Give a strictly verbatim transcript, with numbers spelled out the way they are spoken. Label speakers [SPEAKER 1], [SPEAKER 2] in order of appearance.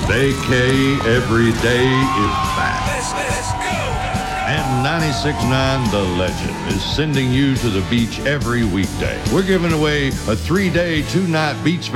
[SPEAKER 1] Vacay every day is back.
[SPEAKER 2] Let's, let's go.
[SPEAKER 1] And ninety-six point nine The Legend is sending you to the beach every weekday. We're giving away a three-day, two-night beach